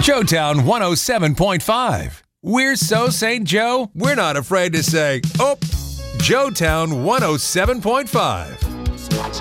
Joetown 107.5. We're so St. Joe, we're not afraid to say, oh, Joetown 107.5.